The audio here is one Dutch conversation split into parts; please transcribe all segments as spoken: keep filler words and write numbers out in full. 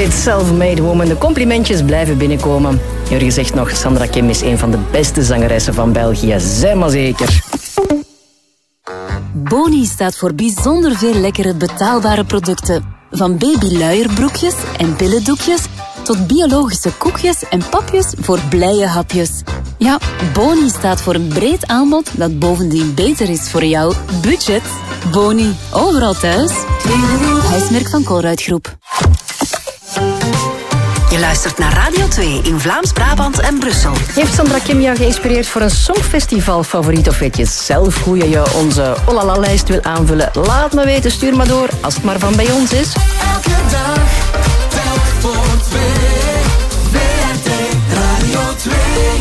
it, self-made woman. De complimentjes blijven binnenkomen. Jurgen zegt nog, Sandra Kim is een van de beste zangeressen van België. Zeg maar zeker. Boni staat voor bijzonder veel lekkere betaalbare producten. Van babyluierbroekjes en billendoekjes tot biologische koekjes en papjes voor blije hapjes. Ja, Boni staat voor een breed aanbod dat bovendien beter is voor jouw budget. Boni, overal thuis. Huismerk van Colruyt-groep. Je luistert naar Radio twee in Vlaams-Brabant en Brussel. Heeft Sandra Kim jou geïnspireerd voor een songfestival-favoriet? Of weet je zelf hoe je je onze Olala-lijst wil aanvullen? Laat me weten, stuur maar door, als het maar van bij ons is. Elke dag, telk voor twee. V R T Radio twee.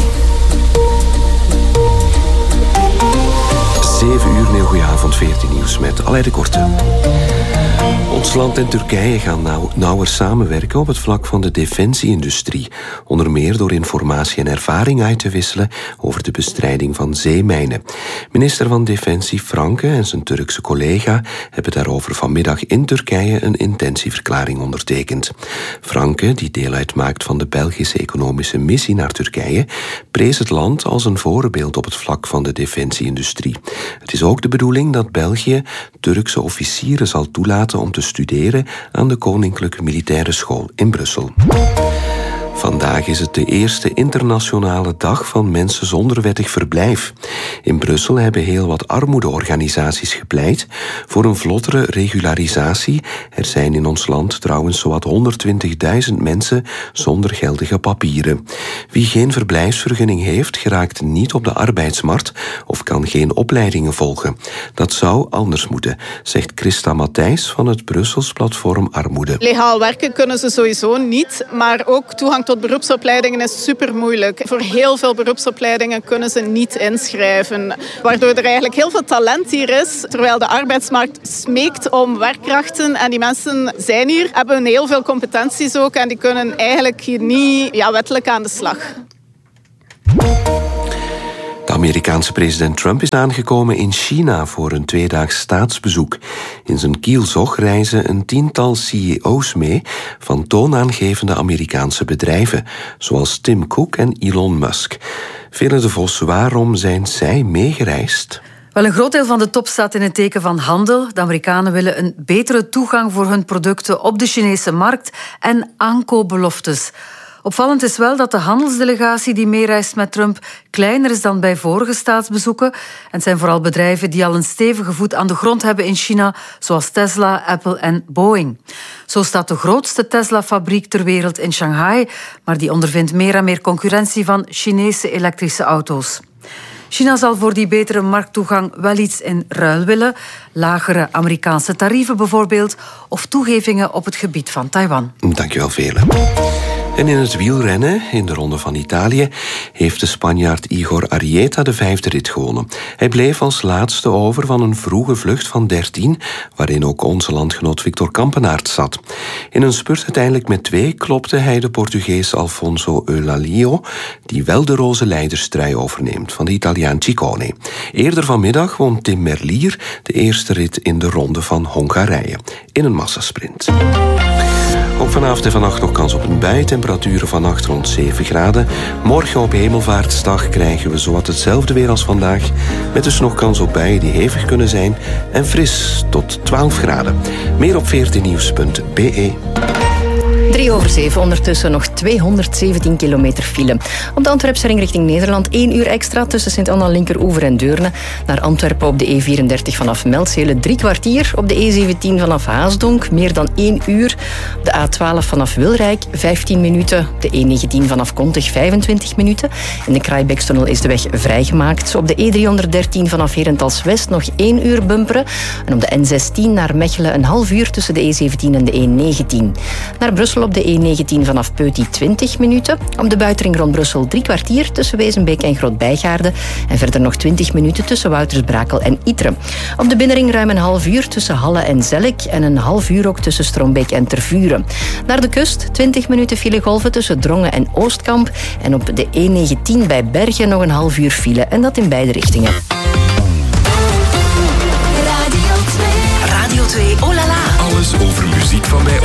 zeven uur, heel goeie avond, veertien nieuws met Aleid de Korte. Ons land en Turkije gaan nauw, nauwer samenwerken op het vlak van de defensieindustrie. Onder meer door informatie en ervaring uit te wisselen over de bestrijding van zeemijnen. Minister van Defensie Franke en zijn Turkse collega hebben daarover vanmiddag in Turkije een intentieverklaring ondertekend. Franke, die deel uitmaakt van de Belgische economische missie naar Turkije, prees het land als een voorbeeld op het vlak van de defensieindustrie. Het is ook de bedoeling dat België Turkse officieren zal toelaten om te studeren aan de Koninklijke Militaire School in Brussel. Vandaag is het de eerste internationale dag van mensen zonder wettig verblijf. In Brussel hebben heel wat armoedeorganisaties gepleit voor een vlottere regularisatie. Er zijn in ons land trouwens zowat honderdtwintigduizend mensen zonder geldige papieren. Wie geen verblijfsvergunning heeft, geraakt niet op de arbeidsmarkt of kan geen opleidingen volgen. Dat zou anders moeten, zegt Christa Matthijs van het Brussels platform Armoede. Legaal werken kunnen ze sowieso niet, maar ook toegang tot beroepsopleidingen is super moeilijk. Voor heel veel beroepsopleidingen kunnen ze niet inschrijven, waardoor er eigenlijk heel veel talent hier is, terwijl de arbeidsmarkt smeekt om werkkrachten en die mensen zijn hier, hebben heel veel competenties ook en die kunnen eigenlijk hier niet ja, wettelijk aan de slag. De Amerikaanse president Trump is aangekomen in China voor een tweedaags staatsbezoek. In zijn kielzog reizen een tiental C E O's mee van toonaangevende Amerikaanse bedrijven, zoals Tim Cook en Elon Musk. Vele de Vos, waarom zijn zij meegereisd? Wel, een groot deel van de top staat in het teken van handel. De Amerikanen willen een betere toegang voor hun producten op de Chinese markt en aankoopbeloftes. Opvallend is wel dat de handelsdelegatie die meereist met Trump kleiner is dan bij vorige staatsbezoeken. En het zijn vooral bedrijven die al een stevige voet aan de grond hebben in China, zoals Tesla, Apple en Boeing. Zo staat de grootste Tesla-fabriek ter wereld in Shanghai, maar die ondervindt meer en meer concurrentie van Chinese elektrische auto's. China zal voor die betere markttoegang wel iets in ruil willen. Lagere Amerikaanse tarieven bijvoorbeeld, of toegevingen op het gebied van Taiwan. Dankjewel, Vele. En in het wielrennen, in de Ronde van Italië, heeft de Spanjaard Igor Arrieta de vijfde rit gewonnen. Hij bleef als laatste over van een vroege vlucht van dertien, waarin ook onze landgenoot Victor Kampenaerts zat. In een spurt uiteindelijk met twee klopte hij de Portugees Alfonso Eulalio, die wel de roze leiderstrui overneemt van de Italiaan Ciccone. Eerder vanmiddag won Tim Merlier de eerste rit in de Ronde van Hongarije, in een massasprint. Ook vanavond en vannacht nog kans op een bui. Temperaturen vannacht rond zeven graden. Morgen op Hemelvaartsdag krijgen we zowat hetzelfde weer als vandaag. Met dus nog kans op buien die hevig kunnen zijn. En fris tot twaalf graden. Meer op veertien nieuws punt b e. drie over zeven, ondertussen nog tweehonderdzeventien kilometer file. Op de Antwerpse ring richting Nederland één uur extra tussen Sint-Anna, Linkeroever en Deurne. Naar Antwerpen op de E vierendertig vanaf Melzele drie kwartier. Op de E zeventien vanaf Haasdonk meer dan één uur. De A twaalf vanaf Wilrijk vijftien minuten. De E negentien vanaf Kontig vijfentwintig minuten. In de Kraaibeekstunnel is de weg vrijgemaakt. Op de E driehonderddertien vanaf Herentals West nog één uur bumperen. En op de N zestien naar Mechelen een half uur tussen de E zeventien en de E negentien. Naar Brussel op de E negentien vanaf Peuty twintig minuten. Op de buitenring rond Brussel drie kwartier tussen Wezenbeek en Groot-Bijgaarde. En verder nog twintig minuten tussen Woutersbrakel en Ytre. Op de binnenring ruim een half uur tussen Halle en Zellik. En een half uur ook tussen Strombeek en Tervuren. Naar de kust twintig minuten filegolven tussen Drongen en Oostkamp. En op de E negentien bij Bergen nog een half uur file. En dat in beide richtingen. Radio twee, oh la la. Alles over muziek van mij